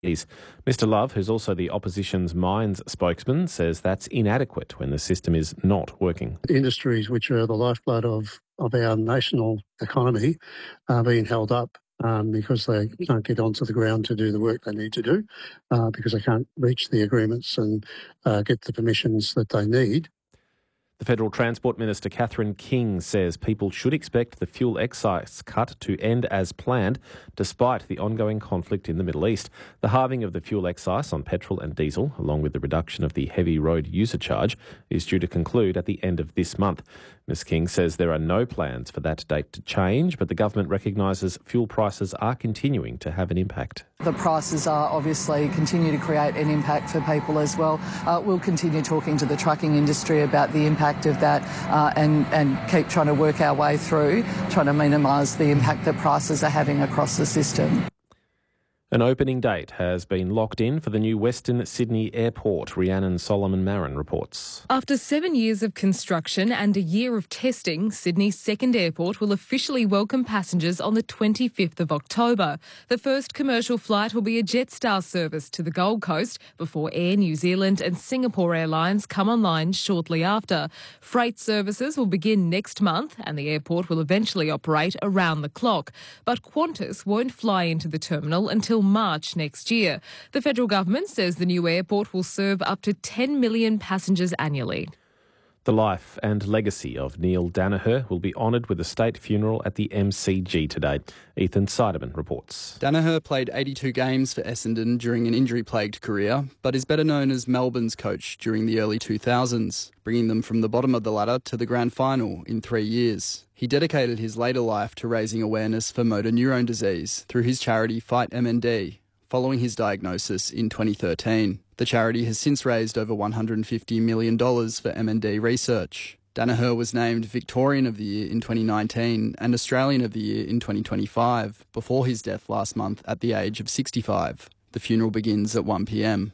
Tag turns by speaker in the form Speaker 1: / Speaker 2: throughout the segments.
Speaker 1: Mr Love, who's also the opposition's mines spokesman, says that's inadequate when the system is not working.
Speaker 2: Industries which are the lifeblood of our national economy are being held up because they can't get onto the ground to do the work they need to do, because they can't reach the agreements and get the permissions that they need.
Speaker 1: The Federal Transport Minister Catherine King says people should expect the fuel excise cut to end as planned, despite the ongoing conflict in the Middle East. The halving of the fuel excise on petrol and diesel, along with the reduction of the heavy road user charge, is due to conclude at the end of this month. Ms King says there are no plans for that date to change, but the government recognises fuel prices are continuing to have an impact.
Speaker 3: The prices are obviously continue to create an impact for people as well. We'll continue talking to the trucking industry about the impact of that and keep trying to work our way through, trying to minimise the impact that prices are having across the system.
Speaker 1: An opening date has been locked in for the new Western Sydney Airport, Rhiannon Solomon-Marin reports.
Speaker 4: After 7 years of construction and a year of testing, Sydney's second airport will officially welcome passengers on the 25th of October. The first commercial flight will be a Jetstar service to the Gold Coast before Air New Zealand and Singapore Airlines come online shortly after. Freight services will begin next month and the airport will eventually operate around the clock. But Qantas won't fly into the terminal until March next year. The federal government says the new airport will serve up to 10 million passengers annually.
Speaker 1: The life and legacy of Neil Daniher will be honoured with a state funeral at the MCG today. Ethan Seideman reports.
Speaker 5: Daniher played 82 games for Essendon during an injury-plagued career, but is better known as Melbourne's coach during the early 2000s, bringing them from the bottom of the ladder to the grand final in 3 years. He dedicated his later life to raising awareness for motor neurone disease through his charity Fight MND, following his diagnosis in 2013. The charity has since raised over $150 million for MND research. Daniher was named Victorian of the Year in 2019 and Australian of the Year in 2025, before his death last month at the age of 65. The funeral begins at 1 p.m.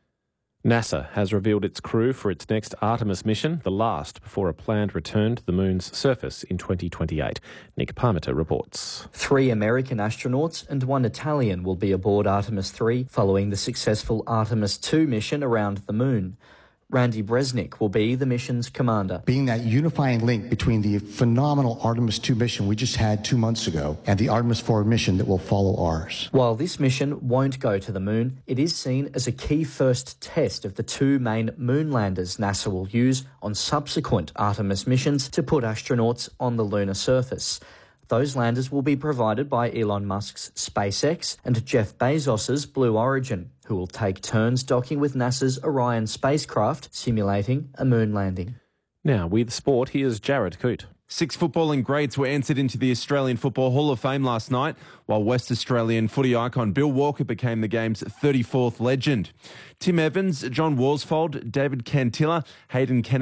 Speaker 1: NASA has revealed its crew for its next Artemis mission, the last before a planned return to the moon's surface in 2028. Nick Parmiter reports.
Speaker 6: 3 American astronauts and 1 Italian will be aboard Artemis 3 following the successful Artemis 2 mission around the moon. Randy Bresnik will be the mission's commander.
Speaker 7: Being that unifying link between the phenomenal Artemis 2 mission we just had 2 months ago and the Artemis 4 mission that will follow ours.
Speaker 6: While this mission won't go to the moon, it is seen as a key first test of the 2 main moon landers NASA will use on subsequent Artemis missions to put astronauts on the lunar surface. Those landers will be provided by Elon Musk's SpaceX and Jeff Bezos's Blue Origin, who will take turns docking with NASA's Orion spacecraft, simulating a moon landing.
Speaker 1: Now, with sport, here's Jared Coote.
Speaker 8: 6 footballing greats were entered into the Australian Football Hall of Fame last night, while West Australian footy icon Bill Walker became the game's 34th legend. Tim Evans, John Worsfold, David Cantilla, Hayden Kennedy